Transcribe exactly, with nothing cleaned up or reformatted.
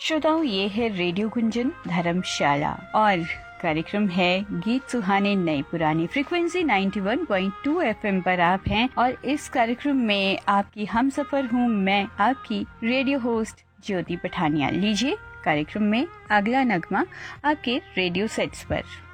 श्रोताओं, ये है रेडियो गुंजन धर्मशाला और कार्यक्रम है गीत सुहाने नए पुराने। Frequency ninety one point two FM पर आप हैं और इस कार्यक्रम में आपकी हम सफर हूँ मैं, आपकी रेडियो होस्ट ज्योति पठानिया। लीजिए कार्यक्रम में अगला नगमा आपके रेडियो सेट्स पर।